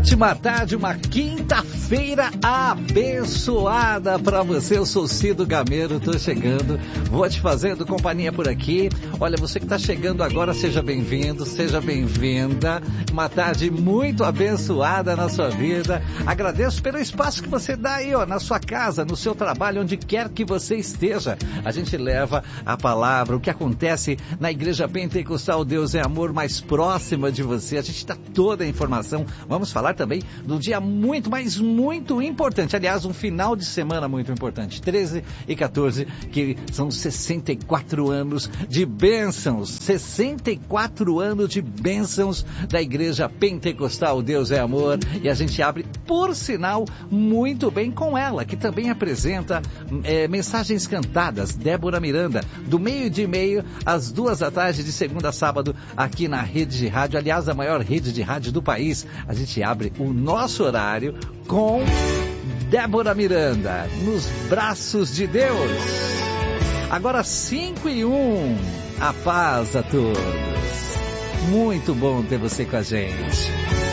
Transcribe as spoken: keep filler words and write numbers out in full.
ótima tarde, uma quinta-feira abençoada para você. Eu sou Cido Gameiro, tô chegando, vou te fazendo companhia por aqui. Olha, você que tá chegando agora, seja bem-vindo, seja bem-vinda. Uma tarde muito abençoada na sua vida. Agradeço pelo espaço que você dá aí, ó, na sua casa, no seu trabalho, onde quer que você esteja. A gente leva a palavra, o que acontece na Igreja Pentecostal Deus é Amor, mais próxima de você. A gente dá toda a informação. Vamos falar também do dia muito, mas muito importante. Aliás, um final de semana muito importante. treze e quatorze, que são sessenta e quatro anos de bênçãos. sessenta e quatro anos de bênçãos da Igreja Pentecostal Deus é Amor. E a gente abre, por sinal, muito bem com ela, que também apresenta é, mensagens cantadas. Débora Miranda, do meio de meio às duas da tarde, de segunda a sábado, aqui na rede de rádio. Aliás, a maior rede de rádio do país. A gente abre o nosso horário com Débora Miranda, nos braços de Deus. Agora cinco e um, a paz a todos. Muito bom ter você com a gente.